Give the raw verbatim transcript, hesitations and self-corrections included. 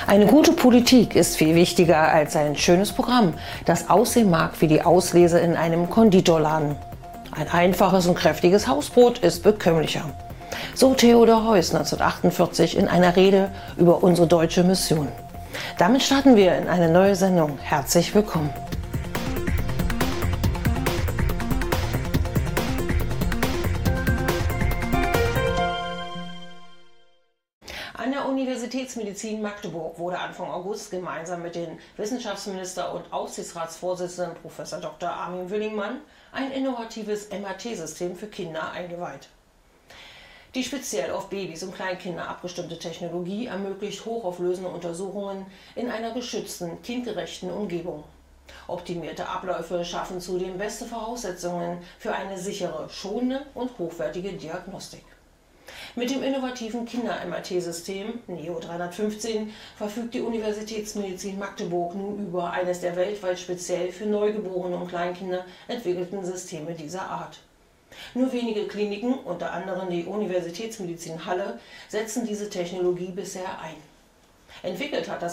Eine gute Politik ist viel wichtiger als ein schönes Programm, das aussehen mag wie die Auslese in einem Konditorladen. Ein einfaches und kräftiges Hausbrot ist bekömmlicher. So Theodor Heuss neunzehnhundertachtundvierzig in einer Rede über unsere deutsche Mission. Damit starten wir in eine neue Sendung. Herzlich willkommen. An der Universitätsmedizin Magdeburg wurde Anfang August gemeinsam mit dem Wissenschaftsminister und Aufsichtsratsvorsitzenden Professor Doktor Armin Willingmann ein innovatives M R T-System für Kinder eingeweiht. Die speziell auf Babys und Kleinkinder abgestimmte Technologie ermöglicht hochauflösende Untersuchungen in einer geschützten, kindgerechten Umgebung. Optimierte Abläufe schaffen zudem beste Voraussetzungen für eine sichere, schonende und hochwertige Diagnostik. Mit dem innovativen Kinder-M R T-System Neo dreihundertfünfzehn verfügt die Universitätsmedizin Magdeburg nun über eines der weltweit speziell für Neugeborene und Kleinkinder entwickelten Systeme dieser Art. Nur wenige Kliniken, unter anderem die Universitätsmedizin Halle, setzen diese Technologie bisher ein. Entwickelt hat das